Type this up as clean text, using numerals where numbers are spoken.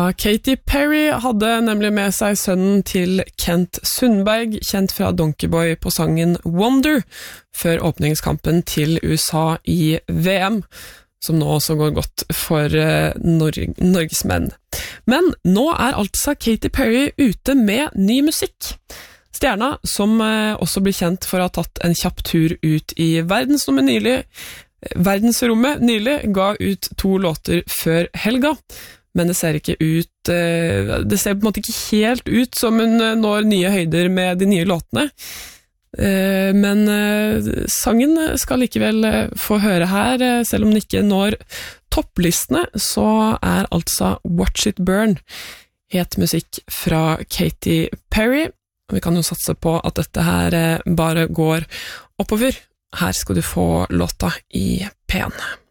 Katy Perry hadde nemlig med seg sønnen til Kent Sundberg, kjent fra Donkeyboy på sangen Wonder, før åpningskampen til USA i VM, som nå også går godt for Norges menn. Men nå altså Katy Perry ute med ny musikk. Stjerna, som også blir kjent for å ha tatt en kjapp tur ut i verdensrommet nylig, ga ut 2 låter før helga. Men det ser på en måte ikke helt ut som hun når nye høyder med de nye låtene. Men sangen skal likevel få høre her, selv om den ikke når topplistene, så altså Watch It Burn het musikk fra Katy Perry. Vi kan jo satse på at dette her bare går oppover. Her skal du få låta i P1.